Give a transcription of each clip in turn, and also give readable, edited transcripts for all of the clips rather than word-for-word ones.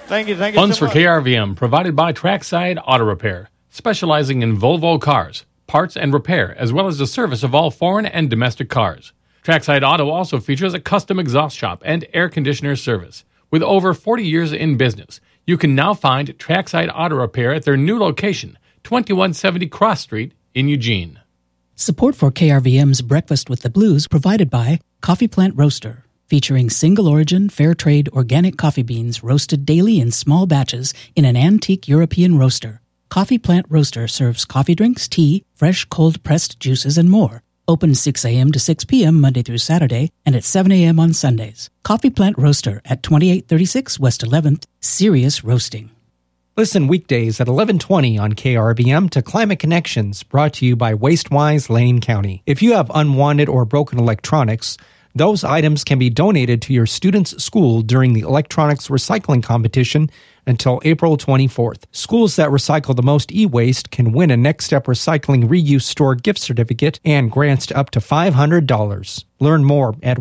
Thank you Funds so for much. KRVM provided by Trackside Auto Repair, specializing in Volvo cars, parts and repair, as well as the service of all foreign and domestic cars. Trackside Auto also features a custom exhaust shop and air conditioner service. With over 40 years in business, you can now find Trackside Auto Repair at their new location, 2170 Cross Street in Eugene. Support for KRVM's Breakfast with the Blues provided by Coffee Plant Roaster, featuring single-origin, fair-trade, organic coffee beans roasted daily in small batches in an antique European roaster. Coffee Plant Roaster serves coffee drinks, tea, fresh cold-pressed juices, and more. Open 6 a.m. to 6 p.m. Monday through Saturday and at 7 a.m. on Sundays. Coffee Plant Roaster at 2836 West 11th, Serious Roasting. Listen weekdays at 11:20 on KRVM to Climate Connections, brought to you by Wastewise Lane County. If you have unwanted or broken electronics, those items can be donated to your student's school during the electronics recycling competition until April 24th. Schools that recycle the most e-waste can win a Next Step Recycling Reuse Store gift certificate and grants to up to $500. Learn more at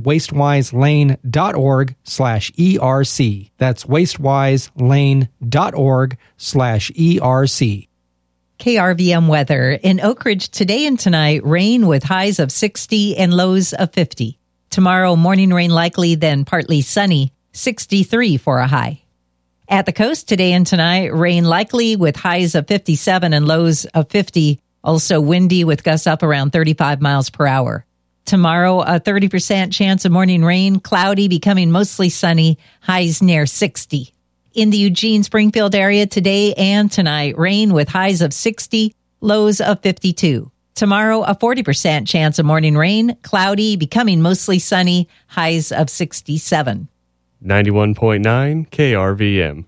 wastewiselane.org/ERC. That's wastewiselane.org/ERC. KRVM weather. In Oak Ridge today and tonight, rain with highs of 60 and lows of 50. Tomorrow, morning rain likely, then partly sunny, 63 for a high. At the coast today and tonight, rain likely with highs of 57 and lows of 50. Also windy with gusts up around 35 miles per hour. Tomorrow, a 30% chance of morning rain, cloudy, becoming mostly sunny, highs near 60. In the Eugene-Springfield area today and tonight, rain with highs of 60, lows of 52. Tomorrow, a 40% chance of morning rain, cloudy, becoming mostly sunny, highs of 67. 91.9 KRVM.